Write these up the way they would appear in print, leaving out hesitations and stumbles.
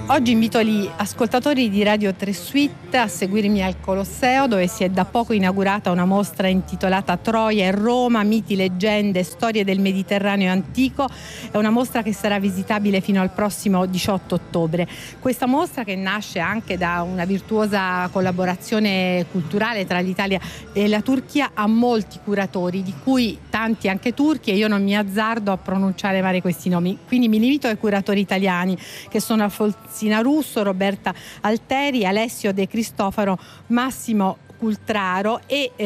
Oggi invito gli ascoltatori di Radio 3 Suite a seguirmi al Colosseo, dove si è da poco inaugurata una mostra intitolata Troia e Roma, miti, leggende, storie del Mediterraneo antico. È una mostra che sarà visitabile fino al prossimo 18 ottobre. Questa mostra, che nasce anche da una virtuosa collaborazione culturale tra l'Italia e la Turchia, ha molti curatori, di cui tanti anche turchi, e io non mi azzardo a pronunciare vari questi nomi. Quindi mi limito ai curatori italiani, che sono Alfonsina Russo, Roberta Alteri, Alessio De Cristofaro, Massimo Cultraro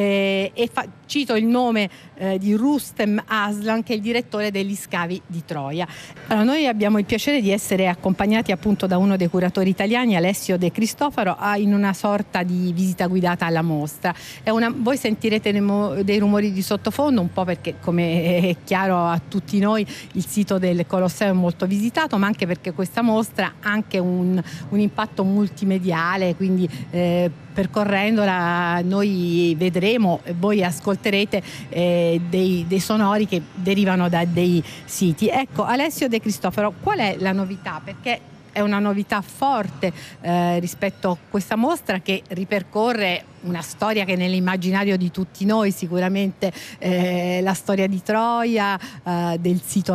cito il nome di Rustem Aslan, che è il direttore degli scavi di Troia. Allora, noi abbiamo il piacere di essere accompagnati appunto da uno dei curatori italiani, Alessio De Cristofaro, in una sorta di visita guidata alla mostra. Voi sentirete dei rumori di sottofondo, un po' perché, come è chiaro a tutti noi, il sito del Colosseo è molto visitato, ma anche perché questa mostra ha anche un impatto multimediale, quindi percorrendola noi vedremo e voi ascolterete dei sonori che derivano da dei siti. Ecco, Alessio De Cristofaro, qual è la novità? Perché è una novità forte rispetto a questa mostra, che ripercorre una storia che è nell'immaginario di tutti noi, sicuramente la storia di Troia, del sito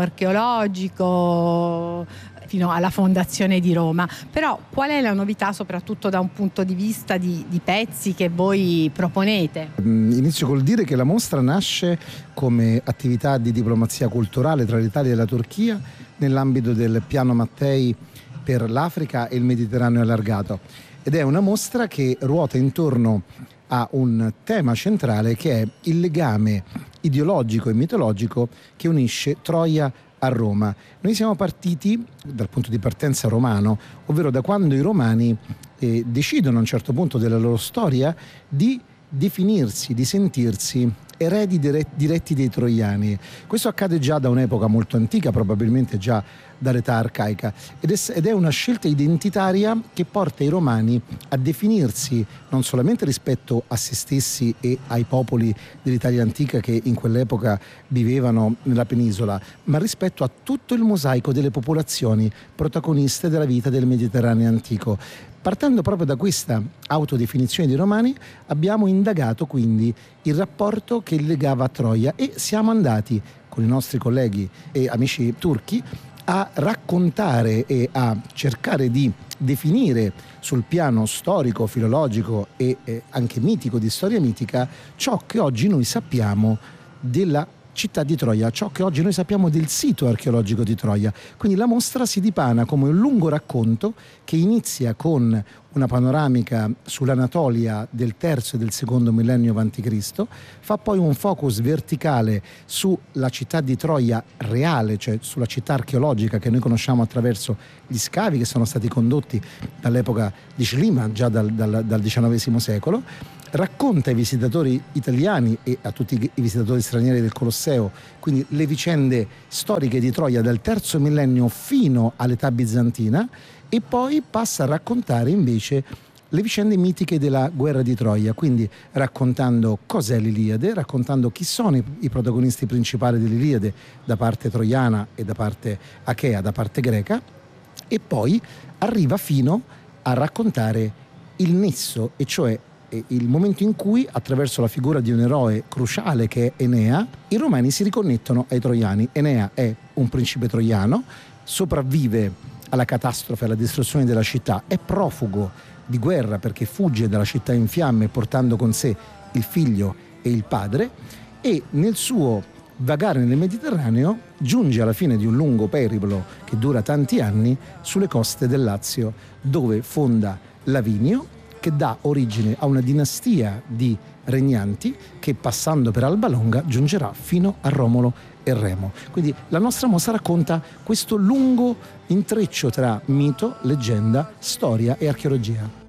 archeologico fino alla fondazione di Roma. Però qual è la novità, soprattutto da un punto di vista di pezzi che voi proponete? Inizio col dire che la mostra nasce come attività di diplomazia culturale tra l'Italia e la Turchia nell'ambito del Piano Mattei per l'Africa e il Mediterraneo allargato, ed è una mostra che ruota intorno a un tema centrale, che è il legame ideologico e mitologico che unisce Troia a Roma. Noi siamo partiti dal punto di partenza romano, ovvero da quando i romani decidono a un certo punto della loro storia di definirsi, di sentirsi eredi diretti dei troiani. Questo accade già da un'epoca molto antica, probabilmente già dall'età arcaica, ed è una scelta identitaria che porta i romani a definirsi non solamente rispetto a se stessi e ai popoli dell'Italia antica che in quell'epoca vivevano nella penisola, ma rispetto a tutto il mosaico delle popolazioni protagoniste della vita del Mediterraneo antico. Partendo proprio da questa autodefinizione dei romani, abbiamo indagato quindi il rapporto che legava a Troia, e siamo andati con i nostri colleghi e amici turchi a raccontare e a cercare di definire sul piano storico, filologico e anche mitico, di storia mitica, ciò che oggi noi sappiamo della città di Troia, ciò che oggi noi sappiamo del sito archeologico di Troia. Quindi la mostra si dipana come un lungo racconto che inizia con una panoramica sull'Anatolia del III e del II millennio a.C., fa poi un focus verticale sulla città di Troia reale, cioè sulla città archeologica che noi conosciamo attraverso gli scavi che sono stati condotti dall'epoca di Schliemann, già dal XIX secolo, racconta ai visitatori italiani e a tutti i visitatori stranieri del Colosseo quindi le vicende storiche di Troia dal III millennio fino all'età bizantina, e poi passa a raccontare invece le vicende mitiche della guerra di Troia, quindi raccontando cos'è l'Iliade, raccontando chi sono i protagonisti principali dell'Iliade da parte troiana e da parte achea, da parte greca, e poi arriva fino a raccontare il nesso, e cioè il momento in cui, attraverso la figura di un eroe cruciale che è Enea, i romani si riconnettono ai troiani. Enea è un principe troiano, sopravvive alla catastrofe, alla distruzione della città, è profugo di guerra perché fugge dalla città in fiamme portando con sé il figlio e il padre, e nel suo vagare nel Mediterraneo giunge alla fine di un lungo periplo che dura tanti anni sulle coste del Lazio, dove fonda Lavinio, che dà origine a una dinastia di regnanti che, passando per Alba Longa, giungerà fino a Romolo e Remo. Quindi la nostra mostra racconta questo lungo intreccio tra mito, leggenda, storia e archeologia.